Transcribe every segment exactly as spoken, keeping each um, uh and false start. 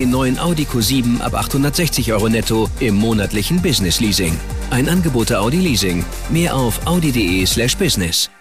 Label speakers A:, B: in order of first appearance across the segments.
A: den neuen Audi Q sieben ab achthundertsechzig Euro netto im monatlichen Business Leasing. Ein Angebot der Audi Leasing. Mehr auf audi.de slash business.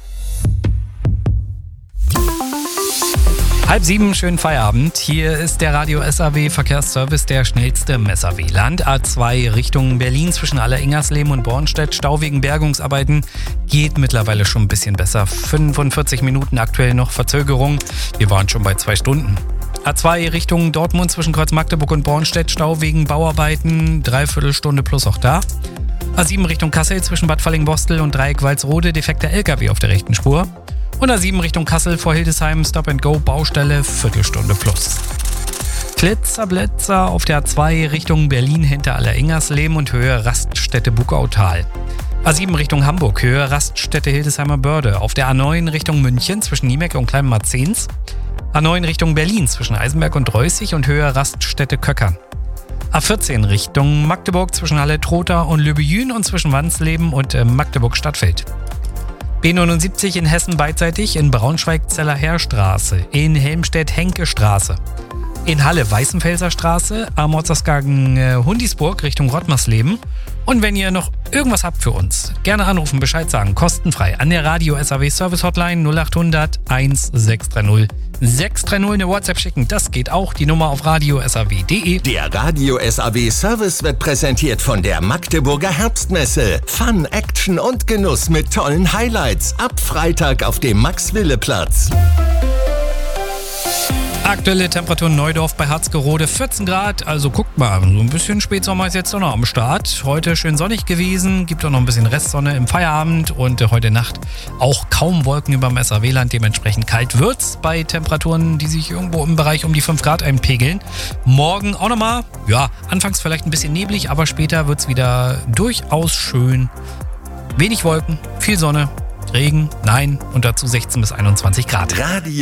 B: Halb sieben, schönen Feierabend. Hier ist der Radio S A W Verkehrsservice, der schnellste im S A W-Land. A zwei Richtung Berlin zwischen Aller-Ingersleben und Bornstedt. Stau wegen Bergungsarbeiten geht mittlerweile schon ein bisschen besser. fünfundvierzig Minuten aktuell noch Verzögerung. Wir waren schon bei zwei Stunden. A zwei Richtung Dortmund zwischen Kreuz Magdeburg und Bornstedt. Stau wegen Bauarbeiten. Dreiviertel Stunde plus auch da. A sieben Richtung Kassel zwischen Bad Fallingbostel und Dreieck Walsrode. Defekter L K W auf der rechten Spur. Und A sieben Richtung Kassel vor Hildesheim, Stop-and-Go, Baustelle, Viertelstunde plus. Klitzerblitzer auf der A zwei Richtung Berlin hinter Aller-Ingersleben und Höhe Raststätte Bugautal. A sieben Richtung Hamburg, Höhe Raststätte Hildesheimer Börde. Auf der A neun Richtung München zwischen Niemeck und Klein-Marzahns. A neun Richtung Berlin zwischen Eisenberg und Reußig und Höhe Raststätte Köckern. A vierzehn Richtung Magdeburg zwischen Halle-Trotha und Lübejün und zwischen Wansleben und äh, Magdeburg-Stadtfeld. B neunundsiebzig in Hessen beidseitig in Braunschweig-Zeller-Heerstraße, in Helmstedt-Henke-Straße, in Halle Weißenfelser Straße, Amorzersgagen äh, Hundisburg Richtung Rottmarsleben. Und wenn ihr noch irgendwas habt für uns, gerne anrufen, Bescheid sagen, kostenfrei an der Radio S A W Service Hotline null acht hundert sechshundertzwanzig sechshundertdreißig eine WhatsApp schicken. Das geht auch, die Nummer auf radio s a w punkt d e.
C: Der Radio S A W Service wird präsentiert von der Magdeburger Herbstmesse. Fun, Action und Genuss mit tollen Highlights. Ab Freitag auf dem Max-Wille-Platz.
B: Aktuelle Temperatur in Neudorf bei Harzgerode vierzehn Grad, also guckt mal, so ein bisschen Spätsommer ist jetzt doch noch am Start. Heute schön sonnig gewesen, gibt auch noch ein bisschen Restsonne im Feierabend und heute Nacht auch kaum Wolken über dem S A W-Land, dementsprechend kalt wird's bei Temperaturen, die sich irgendwo im Bereich um die fünf Grad einpegeln. Morgen auch nochmal, ja, anfangs vielleicht ein bisschen neblig, aber später wird's wieder durchaus schön. Wenig Wolken, viel Sonne, Regen, nein und dazu sechzehn bis einundzwanzig Grad.
C: Radio